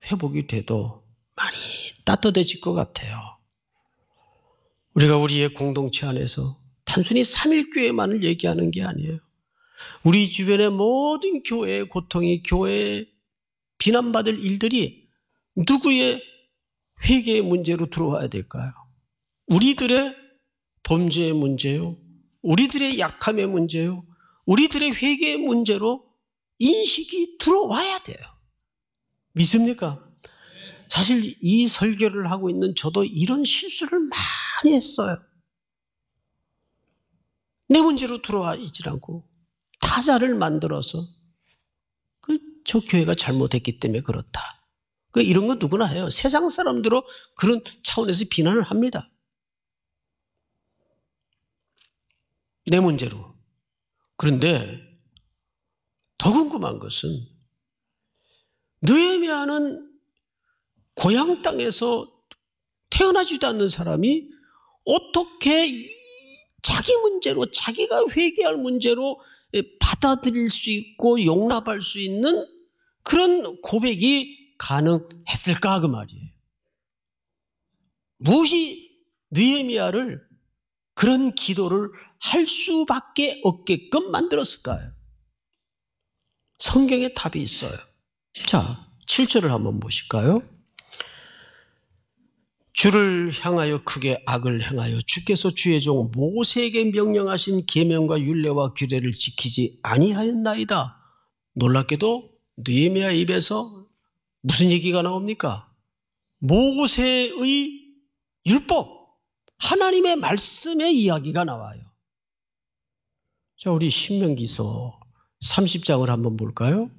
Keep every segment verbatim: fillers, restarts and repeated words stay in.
회복이 돼도 많이 따뜻해질 것 같아요. 우리가 우리의 공동체 안에서 단순히 삼일교회만을 얘기하는 게 아니에요. 우리 주변의 모든 교회의 고통이, 교회에 비난받을 일들이 누구의 회개의 문제로 들어와야 될까요? 우리들의 범죄의 문제요? 우리들의 약함의 문제요? 우리들의 회개의 문제로 인식이 들어와야 돼요. 믿습니까? 사실 이 설교를 하고 있는 저도 이런 실수를 많이 했어요. 내 문제로 들어와 있지 않고 타자를 만들어서 그 저 교회가 잘못했기 때문에 그렇다. 그 이런 건 누구나 해요. 세상 사람들도 그런 차원에서 비난을 합니다. 내 문제로. 그런데 더 궁금한 것은 느헤미야는 고향 땅에서 태어나지도 않는 사람이 어떻게 자기 문제로, 자기가 회개할 문제로 받아들일 수 있고 용납할 수 있는 그런 고백이 가능했을까 그 말이에요. 무엇이 느헤미야를 그런 기도를 할 수밖에 없게끔 만들었을까요? 성경에 답이 있어요. 자, 칠 절을 한번 보실까요? 주를 향하여 크게 악을 행하여 주께서 주의 종 모세에게 명령하신 계명과 율례와 규례를 지키지 아니하였나이다. 놀랍게도 느헤미야 입에서 무슨 얘기가 나옵니까? 모세의 율법, 하나님의 말씀의 이야기가 나와요. 자, 우리 신명기서 삼십 장을 한번 볼까요?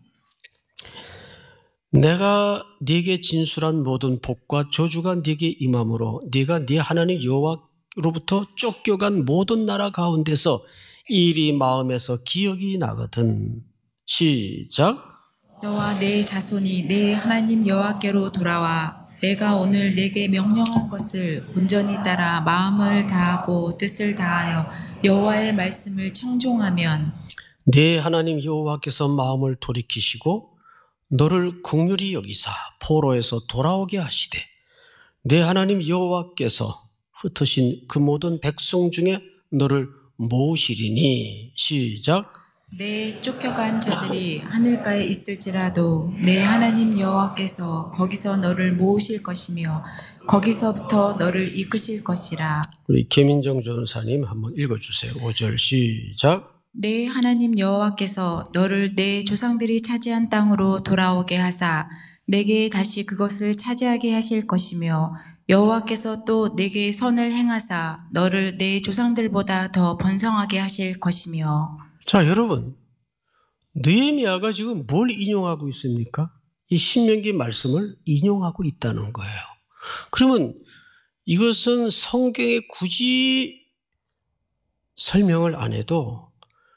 내가 네게 진술한 모든 복과 저주가 네게 임함으로 네가 네 하나님 여호와로부터 쫓겨간 모든 나라 가운데서 일이 마음에서 기억이 나거든. 시작. 너와 내 자손이 내 하나님 여호와께로 돌아와 내가 오늘 네게 명령한 것을 온전히 따라 마음을 다하고 뜻을 다하여 여호와의 말씀을 청종하면 네 하나님 여호와께서 마음을 돌이키시고 너를 긍휼히 여기사 포로에서 돌아오게 하시되 네 하나님 여호와께서 흩으신 그 모든 백성 중에 너를 모으시리니. 시작. 내 쫓겨간 자들이 하늘가에 있을지라도 내 하나님 여호와께서 거기서 너를 모으실 것이며 거기서부터 너를 이끄실 것이라. 우리 김인정 전사님 한번 읽어주세요. 오 절 시작. 내 하나님 여호와께서 너를 내 조상들이 차지한 땅으로 돌아오게 하사 내게 다시 그것을 차지하게 하실 것이며 여호와께서 또 내게 선을 행하사 너를 내 조상들보다 더 번성하게 하실 것이며. 자, 여러분, 느헤미야가 지금 뭘 인용하고 있습니까? 이 신명기 말씀을 인용하고 있다는 거예요. 그러면 이것은 성경에 굳이 설명을 안 해도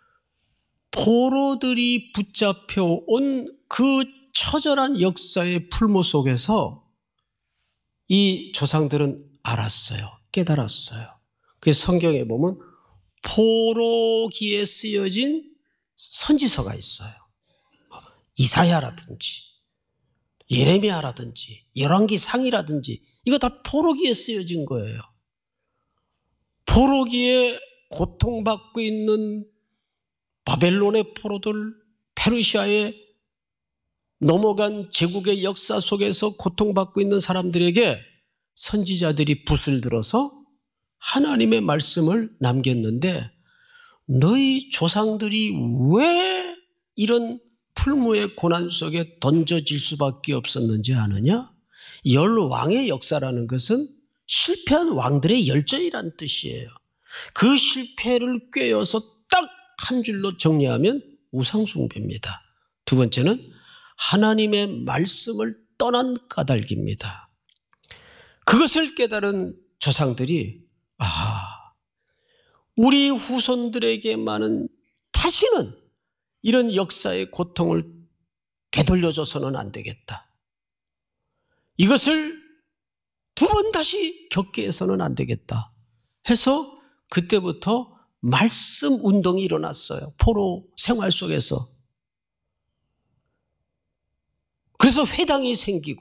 포로들이 붙잡혀 온 그 처절한 역사의 풀무 속에서 이 조상들은 알았어요. 깨달았어요. 그래서 성경에 보면 포로기에 쓰여진 선지서가 있어요. 이사야라든지 예레미야라든지 열왕기상이라든지 이거 다 포로기에 쓰여진 거예요. 포로기에 고통받고 있는 바벨론의 포로들, 페르시아에 넘어간 제국의 역사 속에서 고통받고 있는 사람들에게 선지자들이 붓을 들어서 하나님의 말씀을 남겼는데 너희 조상들이 왜 이런 풀무의 고난 속에 던져질 수밖에 없었는지 아느냐? 열 왕의 역사라는 것은 실패한 왕들의 열전이라는 뜻이에요. 그 실패를 꿰어서 딱 한 줄로 정리하면 우상숭배입니다. 두 번째는 하나님의 말씀을 떠난 까닭입니다. 그것을 깨달은 조상들이 아, 우리 후손들에게만은 다시는 이런 역사의 고통을 되돌려줘서는 안 되겠다. 이것을 두 번 다시 겪게 해서는 안 되겠다 해서 그때부터 말씀 운동이 일어났어요. 포로 생활 속에서. 그래서 회당이 생기고